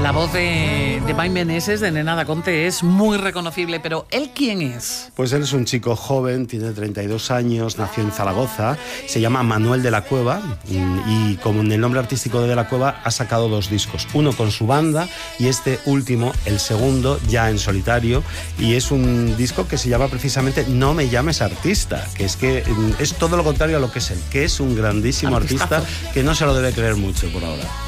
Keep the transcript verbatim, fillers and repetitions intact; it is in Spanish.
La voz de, de Mike Meneses, de Nena Da Conte, es muy reconocible, pero ¿él quién es? Pues él es un chico joven, tiene treinta y dos años, nació en Zaragoza, se llama Manuel de la Cueva y con el nombre artístico de De la Cueva ha sacado dos discos, uno con su banda y este último, el segundo, ya en solitario, y es un disco que se llama precisamente No me llames artista, que es que es todo lo contrario a lo que es él, que es un grandísimo Artistazo. artista que no se lo debe creer mucho por ahora.